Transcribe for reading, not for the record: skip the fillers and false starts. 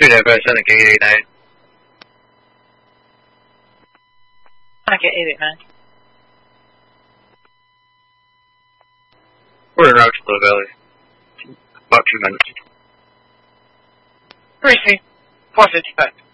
there, but I get 889. I get 889. We're in route to the valley. About 2 minutes. 3C. 455.